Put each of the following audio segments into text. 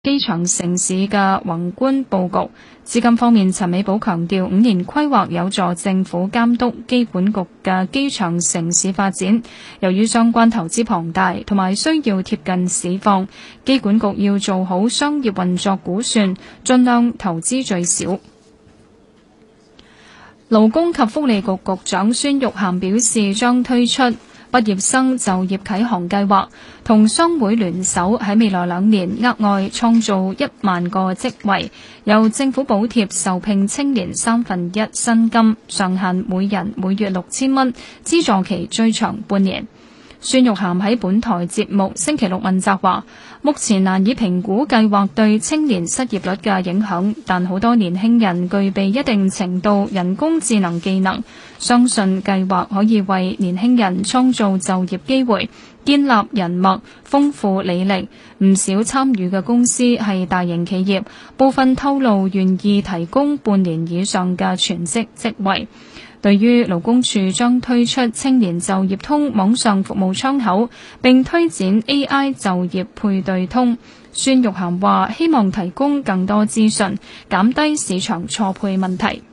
機場城市嘅宏觀佈局。資金方面，陳美寶強調5年規劃有助政府監督機管局嘅機場城市發展。由於相關投資龐大同埋需要貼近市況，機管局要做好商業運作估算，盡量投資最少。勞工及福利局局長孫玉菡表示，將推出畢業生就業啟航計劃，同商會聯手喺未來2年額外創造1萬個職位，由政府補貼受聘青年1/3薪金，上限每人每月6000蚊，資助期最長半年。孫玉菡喺本台節目星期六問責話，目前難以評估計劃對青年失業率嘅影響，但好多年輕人具備一定程度人工智能技能，相信計劃可以為年輕人創造就業機會，建立人脈，豐富履歷。唔少參與嘅公司係大型企業，部分透露願意提供半年以上嘅全職職位。對於勞工處將推出青年就業通網上服務窗口，並推展 AI 就業配對通，孫玉菡話希望提供更多資訊，減低市場錯配問題。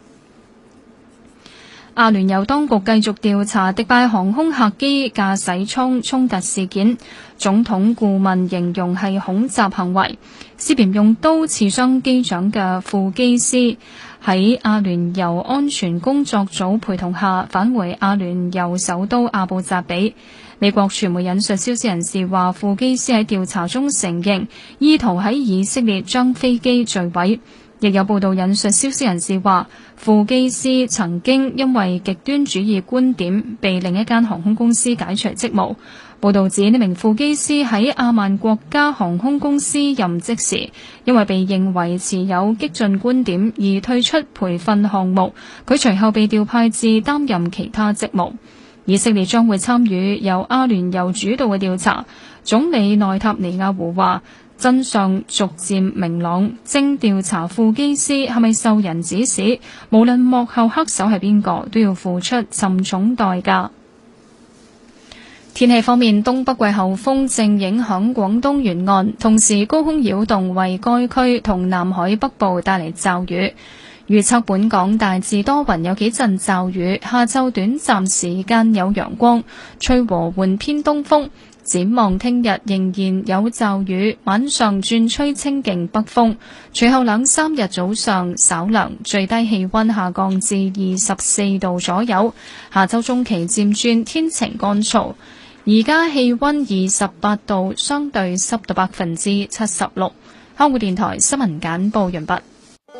阿聯酋當局繼續調查迪拜航空客機駕駛艙衝突事件，總統顧問形容係恐襲行為，涉嫌用刀刺傷機長嘅副機師喺阿聯酋安全工作組陪同下返回阿聯酋首都阿布扎比。美國傳媒引述消息人士話，副機師喺調查中承認意圖喺以色列將飛機墜毀。亦有報道引述消息人士話，副機師曾經因為極端主義觀點被另一間航空公司解除職務。報道指呢名副機師喺阿曼國家航空公司任職時，因為被認為持有激進觀點而退出培訓項目，佢隨後被調派至擔任其他職務。以色列將會參與由阿聯酋主導嘅調查。總理內塔尼亞胡話，真相逐漸明朗，正調查副機師係咪受人指使，無論幕後黑手係邊個，都要付出沉重代價。天氣方面，東北季候風正影響廣東沿岸，同時高空擾動為該區同南海北部帶嚟驟雨。預測本港大致多雲，有幾陣驟雨，下晝短暫時間有陽光，吹和緩偏東風。展望聽日仍然有驟雨，晚上轉吹清勁北風，隨後2-3日早上稍涼，最低氣溫下降至24度左右。下周中期漸轉天晴乾燥。而家氣溫28度，相對濕度76%。香港電台新聞簡報完畢。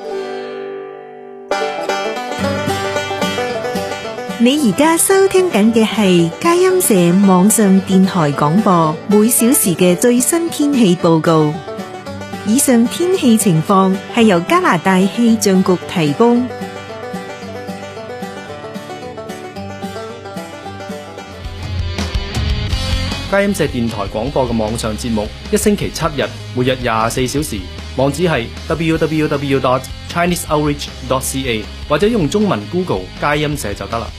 你而家收聽緊嘅係佳音社網上電台廣播，每小時嘅最新天氣報告。以上天氣情況係由加拿大氣象局提供。 佳音社電台廣播嘅網上節目，一星期7日，每日24小時，網址係 www.chineseoutreach.ca 或者用中文 Google 佳音社就得啦。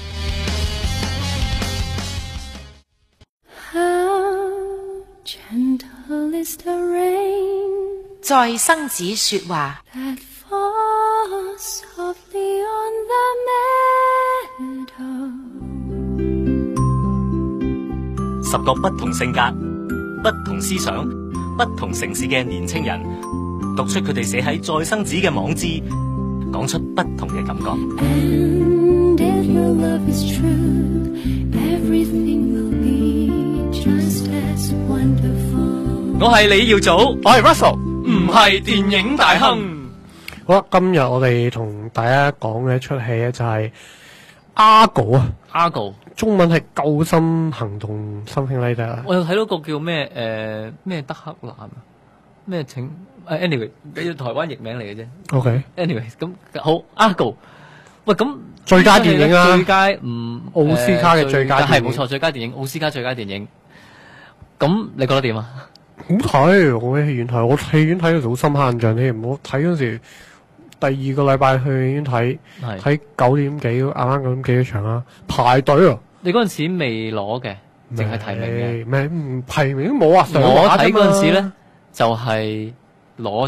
在生子說話 ，10個不同性格、不同思想、不同城市嘅年青人，讀出佢哋寫喺再生子嘅網誌，講出不同嘅感覺。我係李耀祖， 我係 Russell， 唔係電影大亨。 好啦，今日我哋同大家講嘅一出戲咧就係 Argo 啊 ，Argo 中文係救生行動 something like that。 我又睇到個叫咩咩德克蘭啊，咩請anyway 台灣譯名嚟嘅啫。OK，anyway 咁好 Argo。喂，咁最佳電影啊， 最佳奧斯卡嘅最佳電影係冇錯，最佳電影奧斯卡最佳電影。咁你覺得點啊？ 好睇，我喺戲院睇，我戲院睇到好深刻印象添。我睇嗰時第2個禮拜去戲院睇9點幾，啱啱9點幾嘅場啦，排隊啊！ 你嗰陣時未攞嘅，淨係提名嘅， 提名都冇啊！ 我睇嗰陣時咧就係攞